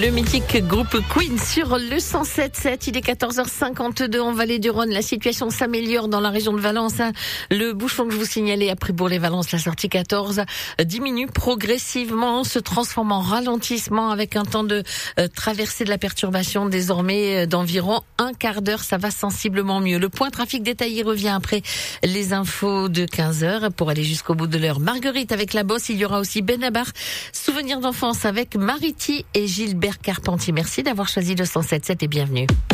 Le mythique groupe Queen sur le 107.7. Il est 14h52 en Vallée du Rhône. La situation s'améliore dans la région de Valence. Le bouchon que je vous signalais après Bourg-les-Valence, la sortie 14, diminue progressivement, se transforme en ralentissement avec un temps de traversée de la perturbation désormais d'environ un quart d'heure. Ça va sensiblement mieux. Le point trafic détaillé revient après les infos de 15h pour aller jusqu'au bout de l'heure. Marguerite avec la Bosse. Il y aura aussi Benabar, souvenirs d'enfance avec Mariti et Gilbert Carpentier. Merci d'avoir choisi le 107.7 et bienvenue.